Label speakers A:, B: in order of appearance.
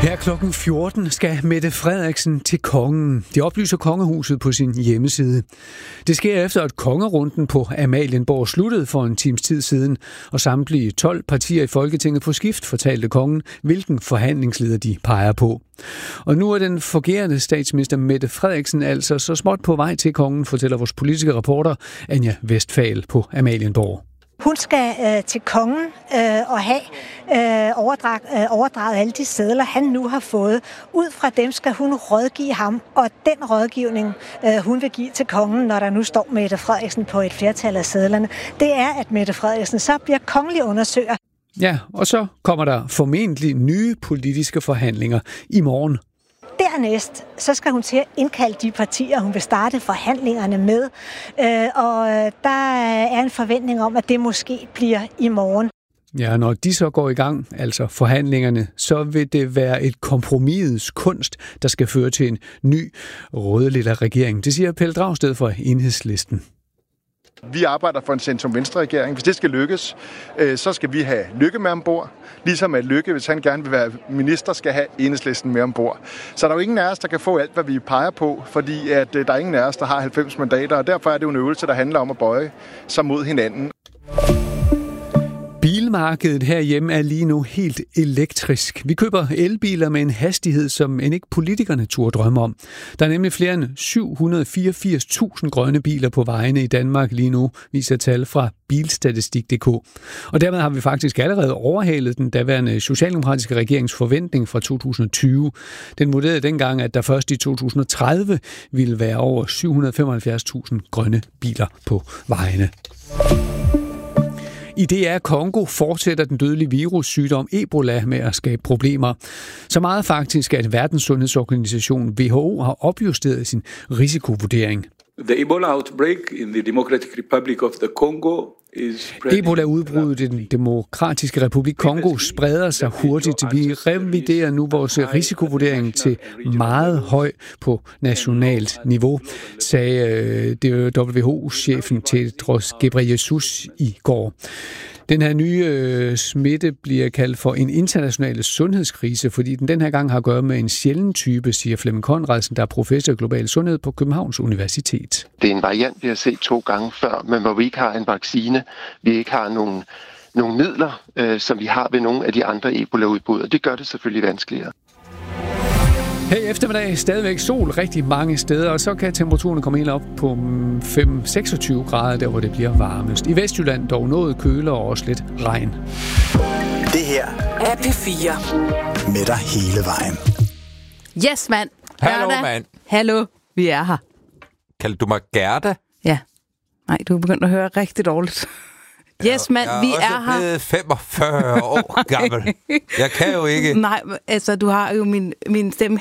A: Her klokken 14 skal Mette Frederiksen til kongen. Det oplyser kongehuset på sin hjemmeside. Det sker efter, at kongerunden på Amalienborg sluttede for en times tid siden, og samtlige 12 partier i Folketinget på skift fortalte kongen, hvilken forhandlingsleder de peger på. Og nu er den fungerende statsminister Mette Frederiksen altså så småt på vej til kongen, fortæller vores politiske reporter Anja Westphal på Amalienborg.
B: Hun skal til kongen og have overdraget alle de sedler, han nu har fået. Ud fra dem skal hun rådgive ham, og den rådgivning, hun vil give til kongen, når der nu står Mette Frederiksen på et flertal af sedlerne, det er, at Mette Frederiksen så bliver kongelig undersøger.
A: Ja, og så kommer der formentlig nye politiske forhandlinger i morgen.
B: Dernæst, så skal hun til at indkalde de partier, hun vil starte forhandlingerne med. Og der er en forventning om, at det måske bliver i morgen.
A: Ja, når de så går i gang, altså forhandlingerne, så vil det være et kompromisets kunst, der skal føre til en ny rød-lilla regering. Det siger Pelle Dragsted fra Enhedslisten.
C: Vi arbejder for en centrum-venstre-regering. Hvis det skal lykkes, så skal vi have Lykke med ombord. Ligesom at Lykke, hvis han gerne vil være minister, skal have Enhedslisten med ombord. Så der er jo ingen af os, der kan få alt, hvad vi peger på, fordi at der er ingen af os, der har 90 mandater, og derfor er det jo en øvelse, der handler om at bøje sig mod hinanden.
A: Bilmarkedet herhjemme er lige nu helt elektrisk. Vi køber elbiler med en hastighed, som end ikke politikerne turde drømme om. Der er nemlig flere end 784.000 grønne biler på vejene i Danmark lige nu, viser tal fra bilstatistik.dk. Og dermed har vi faktisk allerede overhalet den daværende socialdemokratiske regerings forventning fra 2020. Den vurderede dengang, at der først i 2030 ville være over 775.000 grønne biler på vejene. I DR Kongo fortsætter den dødelige virussygdom Ebola med at skabe problemer. Så meget faktisk, at Verdenssundhedsorganisationen WHO har opjusteret sin risikovurdering.
D: The Ebola outbreak in the Democratic Republic of the Congo
A: Ebola-udbruddet i den demokratiske republik Kongo spreder sig hurtigt. Vi reviderer nu vores risikovurdering til meget høj på nationalt niveau, sagde WHO-chefen Tedros Ghebreyesus i går. Den her nye smitte bliver kaldt for en international sundhedskrise, fordi den her gang har at gøre med en sjælden type, siger Flemming Conradsen, der er professor i global sundhed på Københavns Universitet.
E: Det er en variant, vi har set 2 gange før, men hvor vi ikke har en vaccine, vi ikke har nogle midler, som vi har ved nogle af de andre Ebola-udbrud, og det gør det selvfølgelig vanskeligere.
A: Her i eftermiddag stadigvæk sol rigtig mange steder, og så kan temperaturen komme helt op på 5-26 grader, der hvor det bliver varmest. I Vestjylland dog noget kølere og også lidt regn.
F: Det her
G: er P4.
F: Med dig hele vejen.
G: Yes, mand.
H: Hallo, mand.
G: Hallo, vi er her.
H: Kaldte du mig Gerda?
G: Ja. Nej, du er begyndt at høre rigtig dårligt. Yes, mand, vi er her.
H: Jeg er også blevet 45 år gammel. Jeg kan jo ikke.
G: Nej, altså, du har jo min stemme